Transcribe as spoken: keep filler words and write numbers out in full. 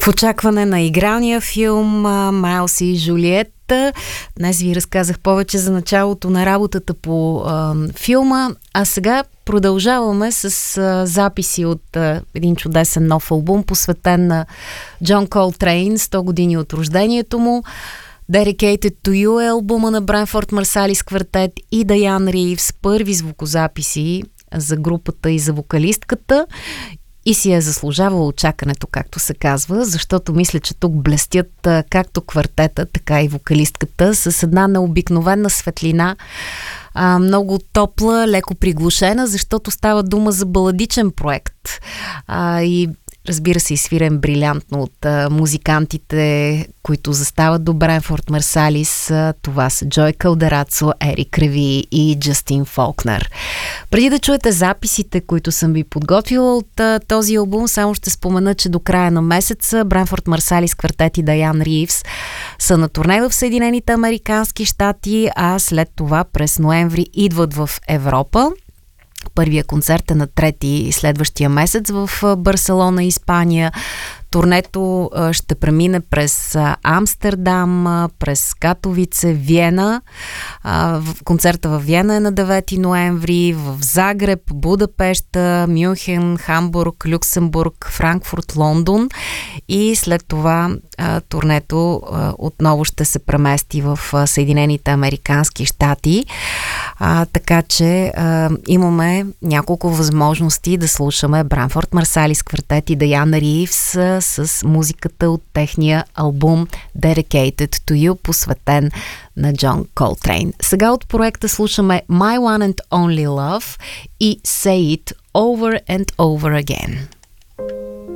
В очакване на игралния филм Майлс и Жулиета. Днес ви разказах повече за началото на работата по а, филма, а сега продължаваме с а, записи от а, един чудесен нов албум, посветен на Джон Колтрейн, сто години от рождението му. Dedicated to You е албума на Бранфорд Марсалис квартет и Даян Ривз, първи звукозаписи за групата и за вокалистката. И си е заслужавало очакането, както се казва, защото мисля, че тук блестят както квартета, така и вокалистката с една необикновена светлина, а, много топла, леко приглушена, защото става дума за баладичен проект. А, и разбира се, изсвирен брилянтно от а, музикантите, които застават до Бранфорд Марсалис. А, това са Джой Калдерацо, Ерик Реви и Джастин Фолкнер. Преди да чуете записите, които съм ви подготвила от а, този албум, само ще спомена, че до края на месеца Бранфорд Марсалис квартет и Даян Ривз са на турне в Съединените американски щати, а след това през ноември идват в Европа. Първия концерт е на трети следващия месец в Барселона, Испания. Турнето ще премине през Амстердам, през Катовице, Виена. Концерта в Виена е на девети ноември, в Загреб, Будапеща, Мюнхен, Хамбург, Люксембург, Франкфурт, Лондон. И след това турнето отново ще се премести в Съединените американски щати. А, така че а, имаме няколко възможности да слушаме Бранфорд Марсалис квартет и Даян Ривз а, с музиката от техния албум Dedicated to You, посветен на Джон Колтрейн. Сега от проекта слушаме My One and Only Love и Say It Over and Over Again.